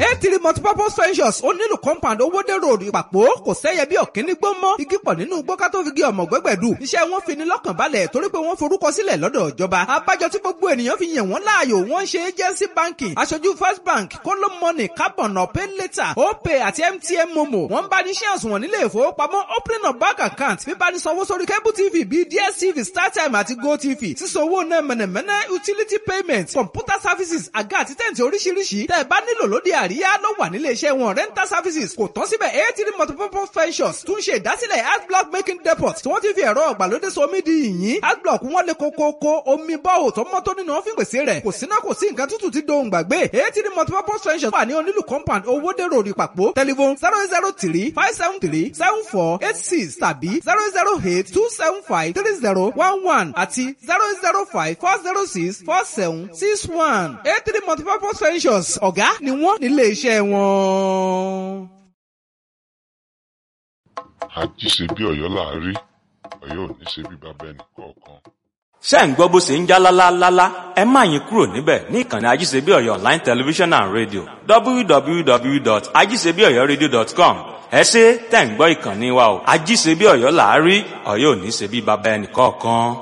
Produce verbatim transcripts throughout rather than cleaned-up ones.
A three multipurpose ventures ó nílùú compound owódé road ìpàpọ̀ kò sẹ́yẹ bí ọ̀kíní gbó mọ́ igi pọ̀ nínú gbó ká tó fi gé ọmọ gbẹ́gbẹ̀dù iṣẹ́ wọn fi ni lọ́kàn balẹ̀ torí pé wọ́n forúkọ sílẹ̀ lọ́dọ̀ ìjọba abájọ tí gbogbo ènìyàn fi yàn wọ́n láàyò wọ́n ṣe agency banking aṣojú first bank kóló money carbon ọ̀pẹ́ later opay àti mtn momo wọ́n bá ní shares wọn nílé ìfowópamọ́ opening of bank account bíbá ní sanwó sórí cable tv bíi dstv startime àti gotv sísanwó náà mẹ̀nẹ̀mẹ̀nẹ̀ utility payment computer services àga àti tẹ̀ǹtì oríṣiríṣi tẹ́ ẹ bá nílò lóde àríyá ló wà nílé iṣẹ́ wọn rental services kò tán síbẹ̀ eighty multipurpose ventures tún ṣe ìdásílẹ̀ adblock making depot tí wọ́n ti fi ẹ̀rọ ọ̀gbàlódé somi di yìnyín adblock wọn lè kókókó omi bọ́ọ̀ tó mọ́ tó nínú ọ́fíìn pèsè rẹ̀ kò síná kò sí nǹkan tútù tí dohùn gbàgbé eighty multipurpose ventures wà ní onílù compound owódé road ìpàpọ̀ telephone zero zero three five seven three seven four eight six tàbí zero zero eight two seven five three zero one one àti zero zero five four zero six four seven six one eighty multipurpose ventures ọ̀gá ni wọ́n nílé iṣẹ́ wọn. àjíṣe bí Ọ̀yọ́ láàárí Ọ̀yọ́ ò ní ṣe bí bàbá ẹnì kọ̀ọ̀kan. ṣé ẹ̀ ń gbọ́ bó ṣe ń já lálálálá ẹ má yín kúrò níbẹ̀ ní ìkànnì ajíṣebí Ọ̀yọ́ online television and radio w w w dot ajíṣebí ọ̀yọ́ radio dot com ẹ ṣé tẹ̀ ń gbọ́ ìkànnì wa o ajíṣebí Ọ̀yọ́ láàárí Ọ̀yọ́ ò ní ṣe bí bàbá ẹnì kọ̀ọ̀kan.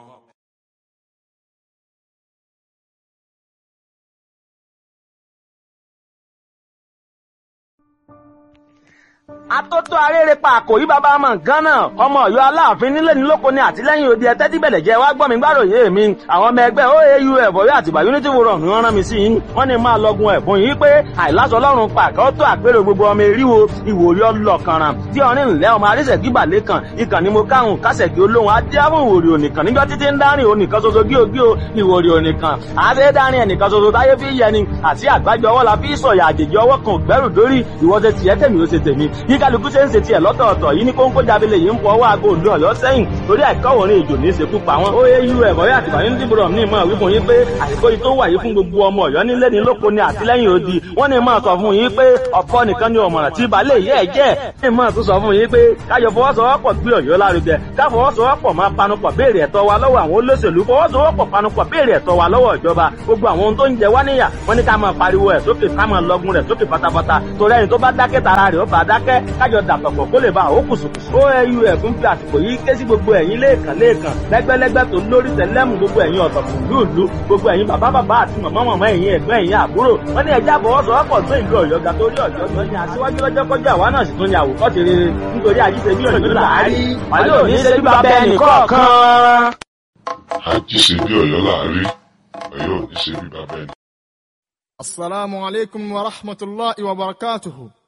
atótó arére pa àkòrí bàbá ọmọ nǹkan náà ọmọ Ọ̀yọ́ aláàfin nílé ní lóko ní àtìlẹ́yìn òde ẹtẹ tí bẹlẹ jẹ wá gbọ́ mi gbàròyé mi àwọn ọmọ ẹgbẹ́ O A U Ọ̀yọ́ àtìgbà unity forum ni wọ́n rán mi sí yín wọ́n ní máa lọgun ẹ̀bùn yìí pé àìláṣọ Ọlọ́run pàkẹ tó àpérò gbogbo ọmọ eríwo ìwòrí ọlọkànràn tí ọrin ńlẹ ọmọ arísẹkí balẹkàn ìkànnì mo káhùn kásẹkí olóhùn adéhùn ìwòrí onìkan níjọ títí ń dárin onìkan ṣoṣo gíogío ìwòrí onìkan àṣẹ dárin ẹnìkan ṣoṣo táyé fi yẹni àti àgbájọ ọwọ́ la fi sọ̀yà àjèjì ọwọ́ kan gbẹ́rù dórí ìwọ́sẹ̀ tiẹ̀ tèmi ó ṣe tèmi yí kálukú ṣe ń ṣe tiẹ̀ lọ́tọ̀ọ̀tọ̀ yìí ní kóńkó jábílẹ̀ yìí ń fọ ọwọ́ aago òǹdó Ọ̀yọ́ sẹ́yìn torí àìkọ́wọ̀rin ìjò ní ìṣekú pa wọn. O A U Ọ̀yọ́ àtìgbà unity forum ní ìmọ̀ wípé yín pé àìkó yìí tó wà yìí fún gbogbo ọmọ Ọ̀yọ́ nílé ní lóko ní àtìlẹ́yìn odi wọ́n ní máa sọ fún yín pé ọ̀pọ̀ nìkan ni ọ̀mọ̀ràn tí balẹ̀ yẹ́ ẹ̀ jẹ́ ní máa tún sọ fún yín pé káyọ̀ fọwọ́sowọ́pọ̀ gbé Ọ̀yọ́ lárugẹ ká fọwọ́sowọ́pọ̀ máa panupọ̀ béèrè ẹ̀tọ́ wa lọ́wọ́ àwọn olóṣèlú fọwọ́sowọ́pọ̀ panupọ̀ béèrè ẹ̀tọ́ wa lọ́wọ́ ìjọba gbogbo àwọn ohun tó ń jẹ wá níyà wọ́n ní ká máa pariwo ẹ̀ sókè ká máa lọgun rẹ̀ sókè pátápátá torí ẹni tó bá dákẹ́ tara rẹ̀ ó bá dákẹ́ kájọ dàpọ̀pọ̀ kó lè bá àwọn kùsùkùsù. O A U ẹ̀fún fi àsìkò yìí ké sí gbogbo ẹ̀yin lẹ́ẹ̀kan lẹ́ẹ̀kan lẹ́gbẹ́lẹ́gbẹ́ tó lórí tẹ̀lẹ́mù gbogbo ẹ̀yin ọ̀tọ̀kùn lúùlú gbogbo ẹ̀yin bàbá bàbá àti màmá màmá ẹ̀yin ẹ̀gbọ́n ẹ̀yin àbúrò wọ́n ní ẹja àfọwọ́sowọ́pọ̀ tó ìlú Ọ̀yọ́ ga torí Ọ̀yọ́ tó ní aṣíwájú lọ́jọ́ kọjá àwa náà sì tún ní àwòkọ́ṣe rere nítorí àjíṣebí Ọ̀yọ́ láàárí wàlẹ́ òní ṣe bí bàbá ẹnì kọ̀ọ̀kan. àjíṣebí Ọ̀yọ́ láàárí Ọ̀yọ́ ò ní ṣe bí bàbá ẹnì. Assalamu alaikum wa rahmatullahi wa barakatuhu.